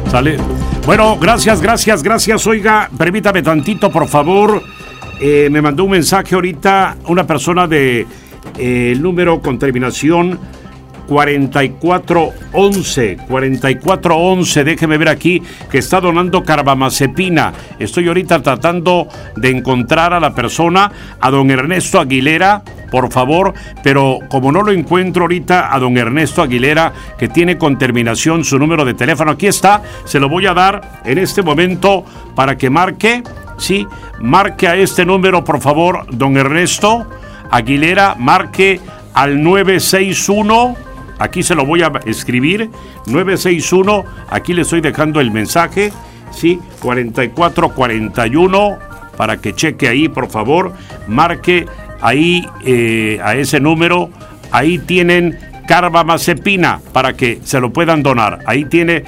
¿Sale? Bueno, gracias. Oiga, permítame tantito, por favor. Me mandó un mensaje ahorita una persona de el número con terminación 4411, déjeme ver aquí, que está donando carbamazepina. Estoy ahorita tratando de encontrar a la persona, a don Ernesto Aguilera, por favor, pero como no lo encuentro ahorita a don Ernesto Aguilera, que tiene con terminación su número de teléfono, aquí está, se lo voy a dar en este momento para que marque, sí, marque a este número, por favor, don Ernesto Aguilera, marque al 961. Aquí se lo voy a escribir, 961, aquí le estoy dejando el mensaje, sí, 4441, para que cheque ahí, por favor, marque ahí a ese número, ahí tienen carbamazepina, para que se lo puedan donar, ahí tiene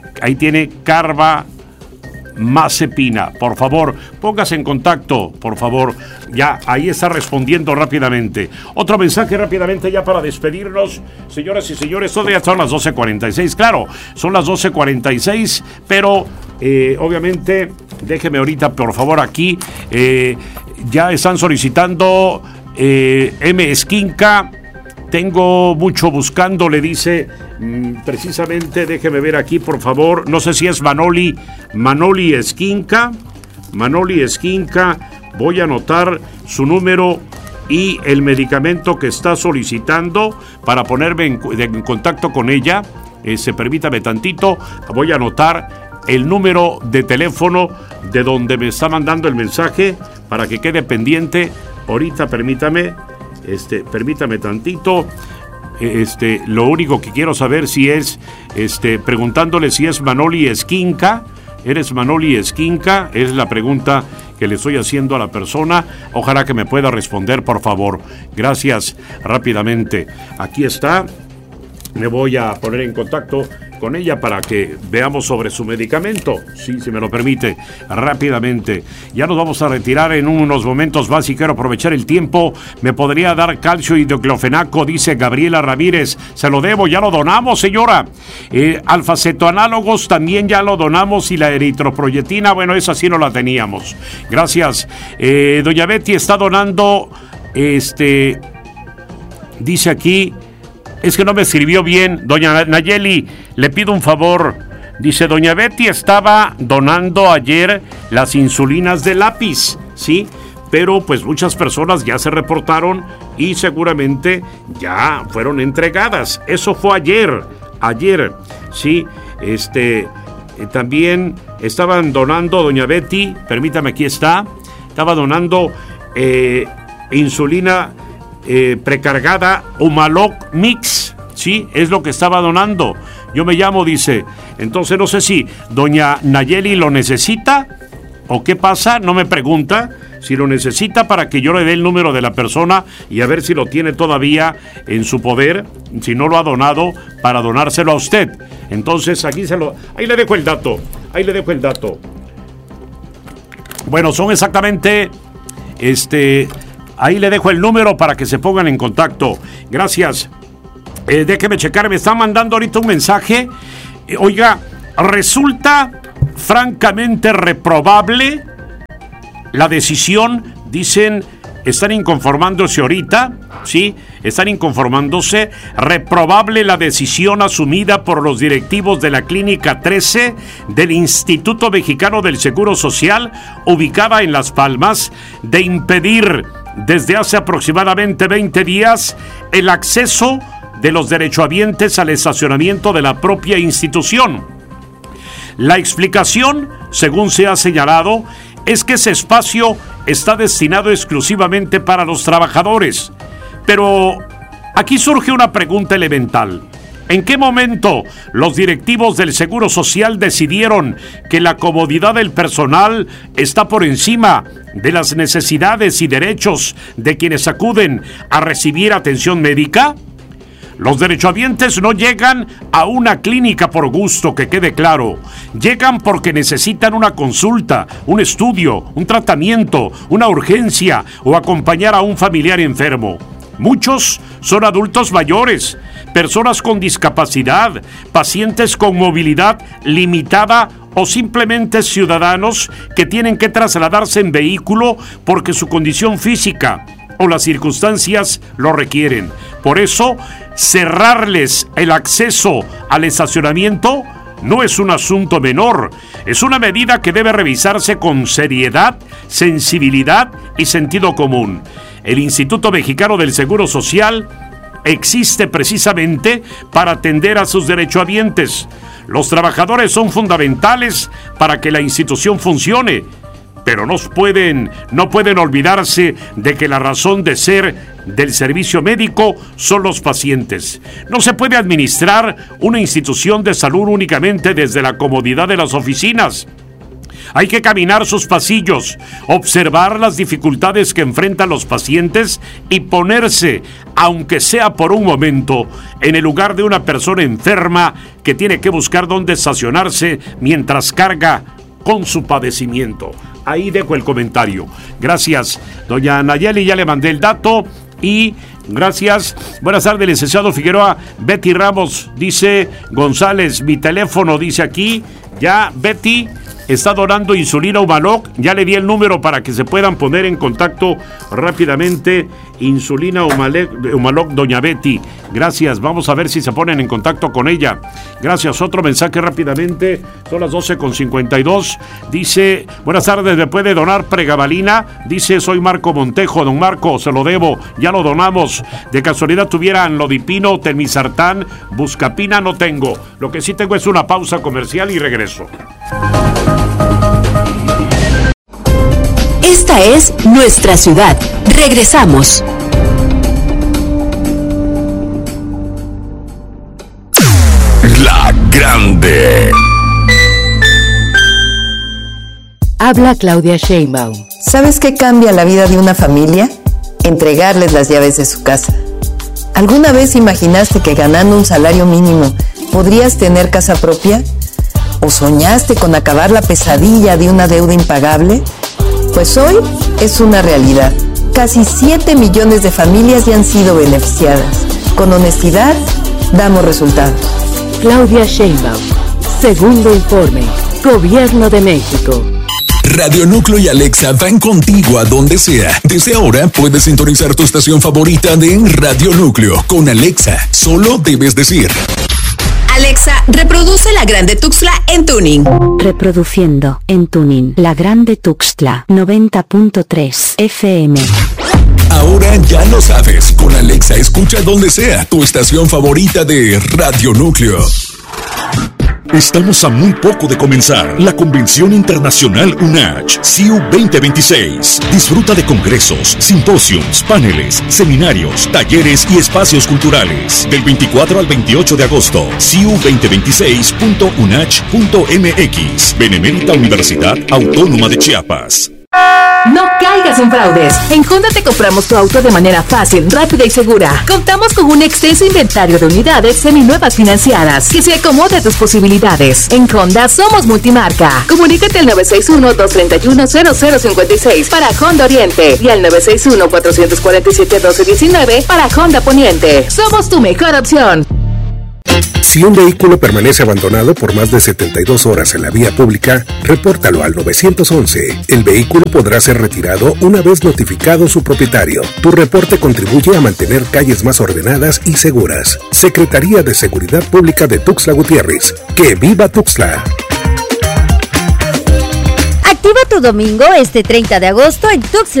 carbamazepina, por favor, póngase en contacto, por favor, ya, ahí está respondiendo rápidamente. Otro mensaje rápidamente ya para despedirnos, señoras y señores, todavía son las 12:46, claro, son las 12:46, pero obviamente, déjeme ahorita, por favor, aquí, ya están solicitando M. Esquinca. Tengo mucho buscando, le dice, precisamente, déjeme ver aquí, por favor, no sé si es Manoli Esquinca, voy a anotar su número y el medicamento que está solicitando para ponerme en contacto con ella, permítame tantito, voy a anotar el número de teléfono de donde me está mandando el mensaje para que quede pendiente, ahorita permítame tantito, lo único que quiero saber si es, preguntándole si es Manoli Esquinca. ¿Eres Manoli Esquinca? Es la pregunta que le estoy haciendo a la persona. Ojalá que me pueda responder, por favor. Gracias, rápidamente. Aquí está. Me voy a poner en contacto con ella para que veamos sobre su medicamento, sí, si me lo permite, rápidamente. Ya nos vamos a retirar en unos momentos más y quiero aprovechar el tiempo. ¿Me podría dar calcio y diclofenaco? Dice Gabriela Ramírez. Se lo debo, ya lo donamos, señora. Alfacetoanálogos también ya lo donamos, y la eritroproyetina, bueno, esa sí no la teníamos. Gracias. Doña Betty está donando, dice aquí, es que no me escribió bien, doña Nayeli, le pido un favor. Dice, doña Betty estaba donando ayer las insulinas de lápiz, ¿sí? Pero pues muchas personas ya se reportaron y seguramente ya fueron entregadas. Eso fue ayer, ¿sí? También estaban donando, doña Betty, permítame, aquí está, estaba donando insulina precargada Humalog Mix, sí, es lo que estaba donando. Yo me llamo, dice. Entonces no sé si doña Nayeli lo necesita o qué pasa, no me pregunta. Si lo necesita para que yo le dé el número de la persona y a ver si lo tiene todavía en su poder, si no lo ha donado, para donárselo a usted. Entonces ahí le dejo el dato, Bueno, son exactamente, ahí le dejo el número para que se pongan en contacto. Gracias. Déjeme checar, me están mandando ahorita un mensaje. Oiga, resulta francamente reprobable la decisión, dicen, están inconformándose ahorita, ¿sí? Están inconformándose. Reprobable la decisión asumida por los directivos de la Clínica 13 del Instituto Mexicano del Seguro Social, ubicada en Las Palmas, de impedir desde hace aproximadamente 20 días el acceso de los derechohabientes al estacionamiento de la propia institución. La explicación, según se ha señalado, es que ese espacio está destinado exclusivamente para los trabajadores. Pero aquí surge una pregunta elemental. ¿En qué momento los directivos del Seguro Social decidieron que la comodidad del personal está por encima de las necesidades y derechos de quienes acuden a recibir atención médica? Los derechohabientes no llegan a una clínica por gusto, que quede claro. Llegan porque necesitan una consulta, un estudio, un tratamiento, una urgencia o acompañar a un familiar enfermo. Muchos son adultos mayores, personas con discapacidad, pacientes con movilidad limitada o simplemente ciudadanos que tienen que trasladarse en vehículo porque su condición física o las circunstancias lo requieren. Por eso, cerrarles el acceso al estacionamiento no es un asunto menor, es una medida que debe revisarse con seriedad, sensibilidad y sentido común. El Instituto Mexicano del Seguro Social existe precisamente para atender a sus derechohabientes. Los trabajadores son fundamentales para que la institución funcione, pero no pueden olvidarse de que la razón de ser del servicio médico son los pacientes. No se puede administrar una institución de salud únicamente desde la comodidad de las oficinas. Hay que caminar sus pasillos, observar las dificultades que enfrentan los pacientes y ponerse, aunque sea por un momento, en el lugar de una persona enferma que tiene que buscar dónde estacionarse mientras carga con su padecimiento. Ahí dejo el comentario. Gracias, doña Nayeli, ya le mandé el dato. Y gracias. Buenas tardes, licenciado Figueroa. Betty Ramos, dice González, mi teléfono, dice aquí. Ya, Betty está donando insulina Humalog. Ya le di el número para que se puedan poner en contacto rápidamente. Insulina Humalog, doña Betty. Gracias. Vamos a ver si se ponen en contacto con ella. Gracias. Otro mensaje rápidamente. Son las 12:52. Dice, buenas tardes, ¿me puede donar pregabalina? Dice, soy Marco Montejo. Don Marco, se lo debo. Ya lo donamos. De casualidad tuvieran Lodipino, Telmisartán, Buscapina, no tengo. Lo que sí tengo es una pausa comercial y regreso. Esta es nuestra ciudad. Regresamos. La Grande. Habla Claudia Sheinbaum. ¿Sabes qué cambia la vida de una familia? Entregarles las llaves de su casa. ¿Alguna vez imaginaste que ganando un salario mínimo podrías tener casa propia? ¿O soñaste con acabar la pesadilla de una deuda impagable? Pues hoy es una realidad. Casi 7 millones de familias ya han sido beneficiadas. Con honestidad, damos resultados. Claudia Sheinbaum. Segundo informe. Gobierno de México. Radio Núcleo y Alexa van contigo a donde sea. Desde ahora puedes sintonizar tu estación favorita de Radio Núcleo. Con Alexa, solo debes decir: Alexa, reproduce La Grande Tuxtla en tuning. Reproduciendo en tuning La Grande Tuxtla 90.3 FM. Ahora ya lo sabes. Con Alexa escucha donde sea tu estación favorita de Radio Núcleo. Estamos a muy poco de comenzar la Convención Internacional UNACH CIU 2026. Disfruta de congresos, simposios, paneles, seminarios, talleres y espacios culturales. Del 24 al 28 de agosto, ciu2026.unach.mx. Benemérita Universidad Autónoma de Chiapas. No caigas en fraudes. En Honda te compramos tu auto de manera fácil, rápida y segura. Contamos con un extenso inventario de unidades seminuevas financiadas que se acomode a tus posibilidades. En Honda somos multimarca. Comunícate al 961-231-0056 para Honda Oriente y al 961-447-1219 para Honda Poniente. Somos tu mejor opción. Si un vehículo permanece abandonado por más de 72 horas en la vía pública, repórtalo al 911. El vehículo podrá ser retirado una vez notificado su propietario. Tu reporte contribuye a mantener calles más ordenadas y seguras. Secretaría de Seguridad Pública de Tuxtla Gutiérrez. ¡Que viva Tuxtla! Activa tu domingo este 30 de agosto en Tuxtla